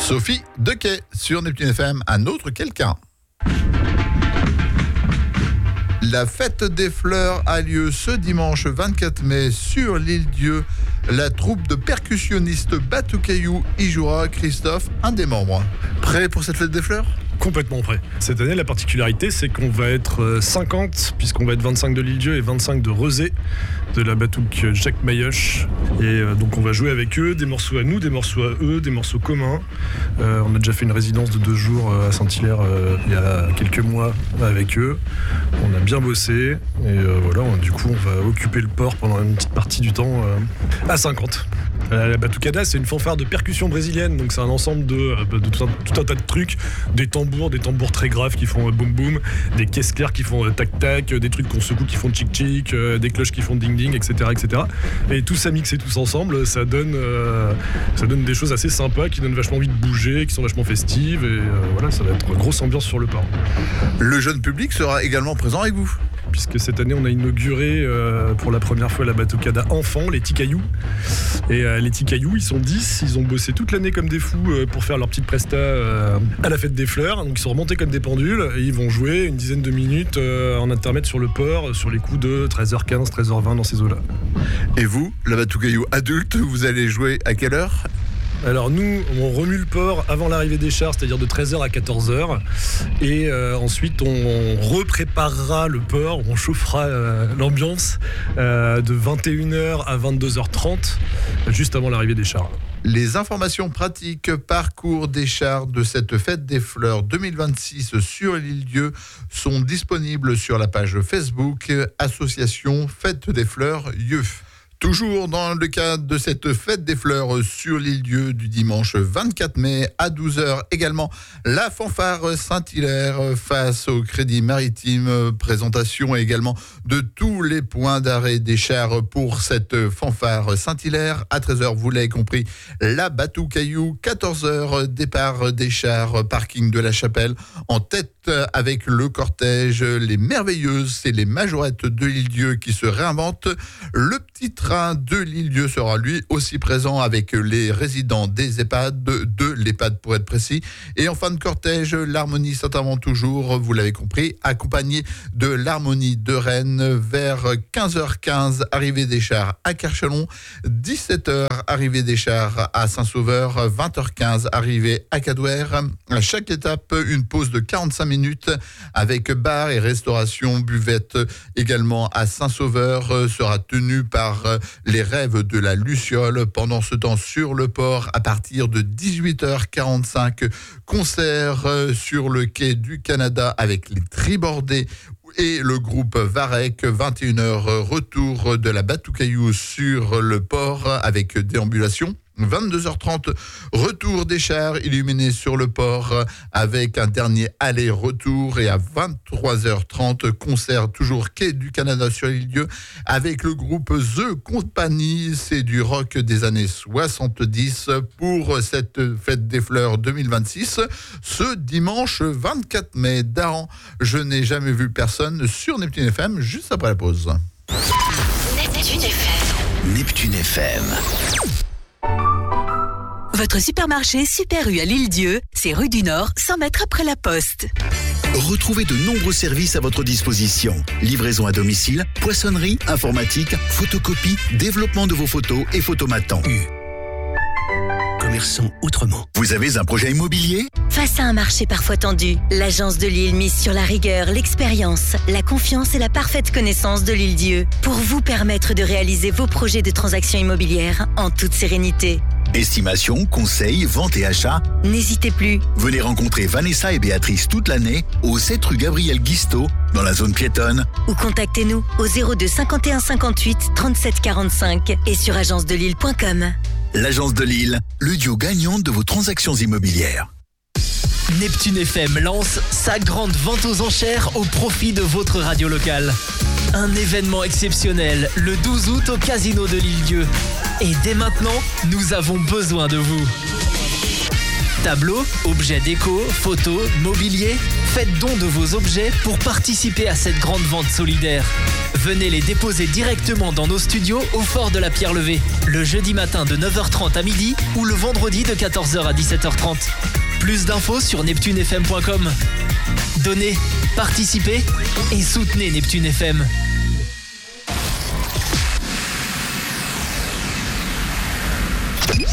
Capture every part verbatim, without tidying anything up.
Sophie Dequet sur Neptune F M, un autre quelqu'un. La fête des fleurs a lieu ce dimanche vingt-quatre mai sur l'île Dieu. La troupe de percussionnistes Batou-Caillou y jouera. Christophe, un des membres. Prêt pour cette fête des fleurs ? Complètement prêt. Cette année, la particularité, c'est qu'on va être cinquante, puisqu'on va être vingt-cinq de l'île Dieu et vingt-cinq de Rezé, de la batouque Jacques Mayoche. Et euh, donc on va jouer avec eux, des morceaux à nous, des morceaux à eux, des morceaux communs. Euh, on a déjà fait une résidence de deux jours à Saint-Hilaire euh, il y a quelques mois avec eux. On a bien bossé et euh, voilà, on, du coup on va occuper le port pendant une petite partie du temps euh, à cinquante. La batucada, c'est une fanfare de percussion brésilienne, donc c'est un ensemble de, de tout, un, tout un tas de trucs, des tambours, des tambours très graves qui font boum boum, des caisses claires qui font tac tac, des trucs qu'on secoue qui font tchic tchic, des cloches qui font ding ding, et cetera, et cetera. Et tout ça mixé tous ensemble, ça donne, euh, ça donne des choses assez sympas, qui donnent vachement envie de bouger, qui sont vachement festives, et euh, voilà, ça va être grosse ambiance sur le port. Le jeune public sera également présent avec vous, puisque cette année on a inauguré euh, pour la première fois la batucada enfant, les Ticailloux. Et euh, les Ticailloux, ils sont dix, ils ont bossé toute l'année comme des fous euh, pour faire leur petite presta euh, à la fête des fleurs. Donc ils sont remontés comme des pendules et ils vont jouer une dizaine de minutes euh, en intermède sur le port, sur les coups de treize heures quinze, treize heures vingt dans ces eaux-là. Et vous, la Batou-Caillou adulte, vous allez jouer à quelle heure ? Alors nous, on remue le port avant l'arrivée des chars, c'est-à-dire de treize heures à quatorze heures. Et euh, ensuite, on repréparera le port, on chauffera euh, l'ambiance euh, de vingt et une heures à vingt-deux heures trente, juste avant l'arrivée des chars. Les informations pratiques, parcours des chars de cette fête des fleurs deux mille vingt-six sur l'île Dieu sont disponibles sur la page Facebook Association Fête des Fleurs Yeux. Toujours dans le cadre de cette fête des fleurs sur l'île Dieu du dimanche vingt-quatre mai à douze heures, également la fanfare Saint-Hilaire face au Crédit Maritime. Présentation également de tous les points d'arrêt des chars pour cette fanfare Saint-Hilaire. À treize heures, vous l'avez compris, la Batou-Caillou. quatorze heures, départ des chars, parking de la Chapelle. En tête avec le cortège, les merveilleuses, c'est les majorettes de l'île Dieu qui se réinventent. Le petit train de l'île Dieu sera lui aussi présent avec les résidents des EHPAD, de l'EHPAD pour être précis. Et en fin de cortège, l'Harmonie Saint-Amand toujours, vous l'avez compris, accompagné de l'Harmonie de Rennes vers quinze heures quinze, arrivée des chars à Carchalon, dix-sept heures, arrivée des chars à Saint-Sauveur, vingt heures quinze, arrivée à Cadouer. À chaque étape, une pause de quarante-cinq minutes avec bar et restauration, buvette également à Saint-Sauveur sera tenue par les rêves de la Luciole. Pendant ce temps, sur le port, à partir de dix-huit heures quarante-cinq, concert sur le quai du Canada avec les Tribordés et le groupe Varek. Vingt et une heures, retour de la Batou-Caillou sur le port avec déambulation. vingt-deux heures trente, retour des chars illuminés sur le port avec un dernier aller-retour. Et à vingt-trois heures trente, concert toujours quai du Canada sur l'île Dieu avec le groupe The Company. C'est du rock des années soixante-dix pour cette fête des fleurs deux mille vingt-six. Ce dimanche vingt-quatre mai, Daran, je n'ai jamais vu personne sur Neptune F M, juste après la pause. Neptune F M. Neptune F M. Votre supermarché Super U à l'île Dieu, c'est rue du Nord, cent mètres après la poste. Retrouvez de nombreux services à votre disposition. Livraison à domicile, poissonnerie, informatique, photocopie, développement de vos photos et photomatants. U. Commerçant autrement. Vous avez un projet immobilier ? Face à un marché parfois tendu, l'agence de Lille mise sur la rigueur, l'expérience, la confiance et la parfaite connaissance de l'île Dieu pour vous permettre de réaliser vos projets de transactions immobilières en toute sérénité. Estimation, conseil, vente et achat. N'hésitez plus. Venez rencontrer Vanessa et Béatrice toute l'année au sept rue Gabriel Guisteau dans la zone piétonne. Ou contactez-nous au zéro deux cinquante et un cinquante-huit trente-sept quarante-cinq et sur agence de lille point com. L'agence de Lille, le duo gagnant de vos transactions immobilières. Neptune F M lance sa grande vente aux enchères au profit de votre radio locale. Un événement exceptionnel le douze août au Casino de l'Île Dieu. Et dès maintenant, nous avons besoin de vous. Tableaux, objets déco, photos, mobilier, faites don de vos objets pour participer à cette grande vente solidaire. Venez les déposer directement dans nos studios au Fort de la Pierre-Levée, le jeudi matin de neuf heures trente à midi ou le vendredi de quatorze heures à dix-sept heures trente. Plus d'infos sur neptune f m point com. Donnez, participez et soutenez Neptune F M.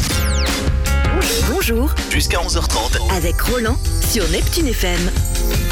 Bonjour, Jusqu'à onze heures trente. avec Roland sur Neptune F M.